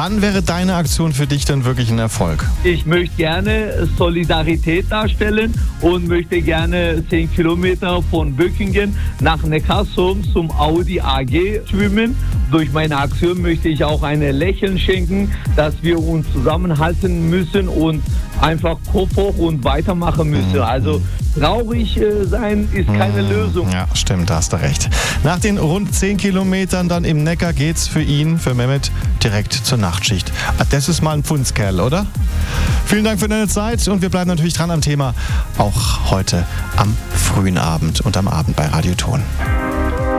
Wann wäre deine Aktion für dich dann wirklich ein Erfolg? Ich möchte gerne Solidarität darstellen und möchte gerne 10 Kilometer von Böckingen nach Neckarsulm zum Audi AG schwimmen. Durch meine Aktion möchte ich auch ein Lächeln schenken, dass wir uns zusammenhalten müssen und einfach Kopf hoch und weitermachen müssen. Also traurig sein ist keine Lösung. Ja, stimmt, da hast du recht. Nach den rund 10 Kilometern dann im Neckar geht's für ihn, für Mehmet, direkt zur Nachtschicht. Das ist mal ein Pfundskerl, oder? Vielen Dank für deine Zeit und wir bleiben natürlich dran am Thema, auch heute am frühen Abend und am Abend bei Radio Ton.